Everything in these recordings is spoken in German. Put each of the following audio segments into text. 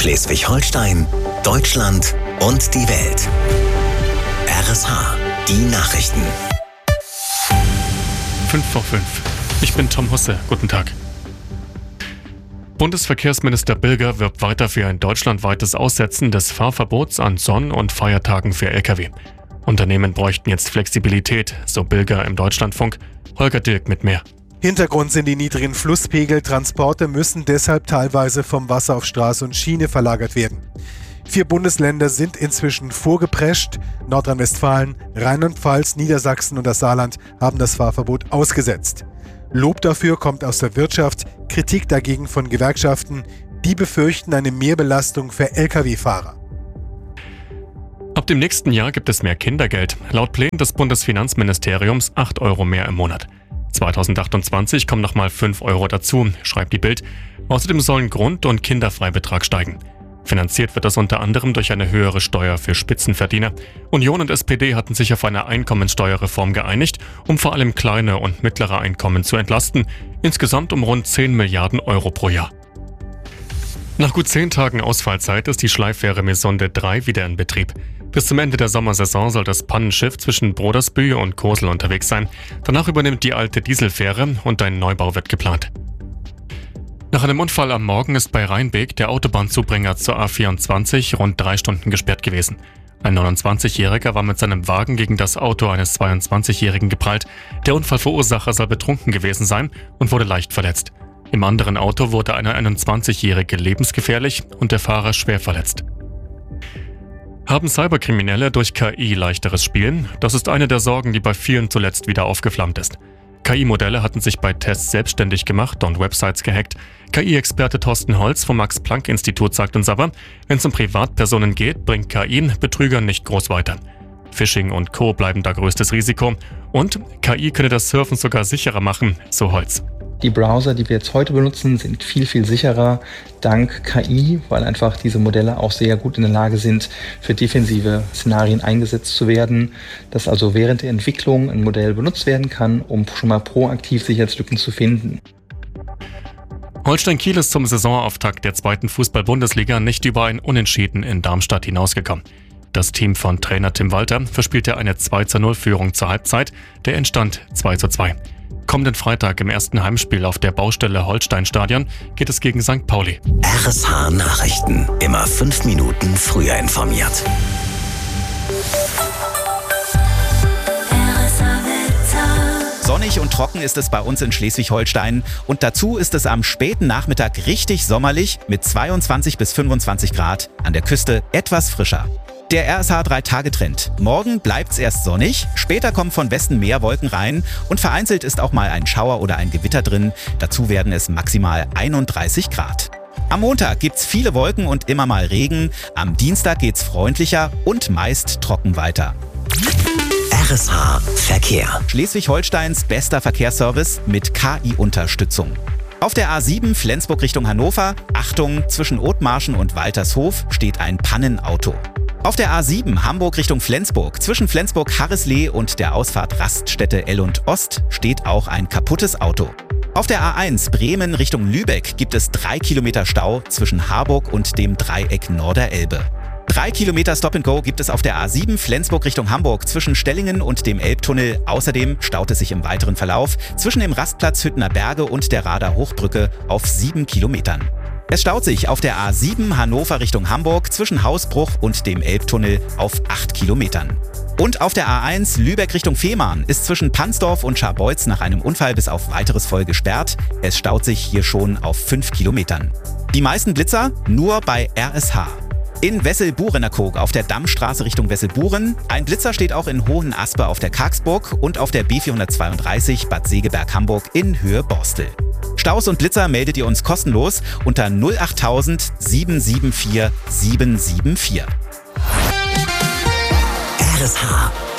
Schleswig-Holstein, Deutschland und die Welt. RSH, die Nachrichten. 5:05. Ich bin Tom Husse. Guten Tag. Bundesverkehrsminister Bilger wirbt weiter für ein deutschlandweites Aussetzen des Fahrverbots an Sonn- und Feiertagen für Lkw. Unternehmen bräuchten jetzt Flexibilität, so Bilger im Deutschlandfunk. Holger Dilk mit mehr. Hintergrund sind die niedrigen Flusspegel. Transporte müssen deshalb teilweise vom Wasser auf Straße und Schiene verlagert werden. 4 Bundesländer sind inzwischen vorgeprescht. Nordrhein-Westfalen, Rheinland-Pfalz, Niedersachsen und das Saarland haben das Fahrverbot ausgesetzt. Lob dafür kommt aus der Wirtschaft, Kritik dagegen von Gewerkschaften. Die befürchten eine Mehrbelastung für Lkw-Fahrer. Ab dem nächsten Jahr gibt es mehr Kindergeld. Laut Plänen des Bundesfinanzministeriums 8 Euro mehr im Monat. 2028 kommen nochmal 5 Euro dazu, schreibt die Bild. Außerdem sollen Grund- und Kinderfreibetrag steigen. Finanziert wird das unter anderem durch eine höhere Steuer für Spitzenverdiener. Union und SPD hatten sich auf eine Einkommensteuerreform geeinigt, um vor allem kleine und mittlere Einkommen zu entlasten. Insgesamt um rund 10 Milliarden Euro pro Jahr. Nach gut 10 Tagen Ausfallzeit ist die Schleiffähre Mesonde 3 wieder in Betrieb. Bis zum Ende der Sommersaison soll das Pannenschiff zwischen Brodersbühl und Kosel unterwegs sein. Danach übernimmt die alte Dieselfähre und ein Neubau wird geplant. Nach einem Unfall am Morgen ist bei Rheinbeek der Autobahnzubringer zur A24 rund 3 Stunden gesperrt gewesen. Ein 29-Jähriger war mit seinem Wagen gegen das Auto eines 22-Jährigen geprallt. Der Unfallverursacher soll betrunken gewesen sein und wurde leicht verletzt. Im anderen Auto wurde eine 21-Jährige lebensgefährlich und der Fahrer schwer verletzt. Haben Cyberkriminelle durch KI leichteres Spielen? Das ist eine der Sorgen, die bei vielen zuletzt wieder aufgeflammt ist. KI-Modelle hatten sich bei Tests selbstständig gemacht und Websites gehackt. KI-Experte Thorsten Holz vom Max-Planck-Institut sagt uns aber, wenn es um Privatpersonen geht, bringt KI Betrügern nicht groß weiter. Phishing und Co. bleiben da größtes Risiko. Und KI könne das Surfen sogar sicherer machen, so Holz. Die Browser, die wir jetzt heute benutzen, sind viel, viel sicherer dank KI, weil einfach diese Modelle auch sehr gut in der Lage sind, für defensive Szenarien eingesetzt zu werden, dass also während der Entwicklung ein Modell benutzt werden kann, um schon mal proaktiv Sicherheitslücken zu finden. Holstein Kiel ist zum Saisonauftakt der 2. Fußball-Bundesliga nicht über ein Unentschieden in Darmstadt hinausgekommen. Das Team von Trainer Tim Walter verspielte eine 2:0-Führung zur Halbzeit, der Endstand 2:2. Kommenden Freitag im ersten Heimspiel auf der Baustelle Holstein-Stadion geht es gegen St. Pauli. RSH Nachrichten. Immer 5 Minuten früher informiert. Sonnig und trocken ist es bei uns in Schleswig-Holstein und dazu ist es am späten Nachmittag richtig sommerlich mit 22 bis 25 Grad, an der Küste etwas frischer. Der RSH 3-Tage-Trend. Morgen bleibt's erst sonnig, später kommen von Westen mehr Wolken rein und vereinzelt ist auch mal ein Schauer oder ein Gewitter drin. Dazu werden es maximal 31 Grad. Am Montag gibt's viele Wolken und immer mal Regen. Am Dienstag geht's freundlicher und meist trocken weiter. RSH Verkehr. Schleswig-Holsteins bester Verkehrsservice mit KI-Unterstützung. Auf der A7 Flensburg Richtung Hannover, Achtung, zwischen Othmarschen und Waltershof steht ein Pannenauto. Auf der A7 Hamburg Richtung Flensburg, zwischen Flensburg-Harrislee und der Ausfahrt Raststätte L&Ost steht auch ein kaputtes Auto. Auf der A1 Bremen Richtung Lübeck gibt es 3 Kilometer Stau zwischen Harburg und dem Dreieck Norderelbe. 3 Kilometer Stop-and-Go gibt es auf der A7 Flensburg Richtung Hamburg zwischen Stellingen und dem Elbtunnel. Außerdem staut es sich im weiteren Verlauf zwischen dem Rastplatz Hüttener Berge und der Rader Hochbrücke auf 7 Kilometern. Es staut sich auf der A7 Hannover Richtung Hamburg zwischen Hausbruch und dem Elbtunnel auf 8 Kilometern. Und auf der A1 Lübeck Richtung Fehmarn ist zwischen Pansdorf und Scharbeutz nach einem Unfall bis auf weiteres voll gesperrt. Es staut sich hier schon auf 5 Kilometern. Die meisten Blitzer nur bei RSH. In Wesselburenerkog auf der Dammstraße Richtung Wesselburen. Ein Blitzer steht auch in Hohenaspe auf der Karksburg und auf der B432 Bad Segeberg-Hamburg in Höhe Borstel. Staus und Blitzer meldet ihr uns kostenlos unter 08000 774 774. RSH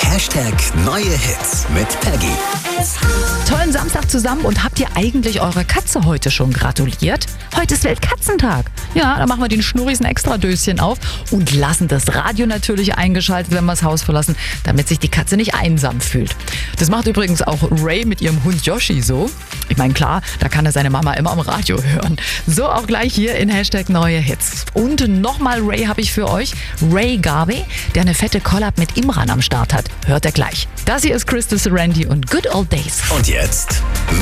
Neue Hits mit Peggy. Tollen Samstag zusammen und habt ihr eigentlich eurer Katze heute schon gratuliert? Heute ist Weltkatzentag. Ja, da machen wir den Schnurris ein Extradöschen auf und lassen das Radio natürlich eingeschaltet, wenn wir das Haus verlassen, damit sich die Katze nicht einsam fühlt. Das macht übrigens auch Ray mit ihrem Hund Yoshi so. Ich meine, klar, da kann er seine Mama immer am Radio hören. So auch gleich hier in Neue Hits. Und nochmal Ray habe ich für euch. Ray Garvey, der eine fette Collab mit Imran am Start hat. Hört er gleich. Das hier ist Crystal Serenity und Good Old Days. Und jetzt